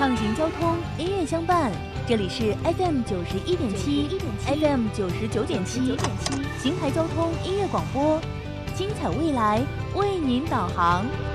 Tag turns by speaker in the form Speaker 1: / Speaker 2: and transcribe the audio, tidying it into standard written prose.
Speaker 1: 畅行交通，音乐相伴。这里是 FM 91.7 ，FM 99.7，邢台交通音乐广播，精彩未来为您导航。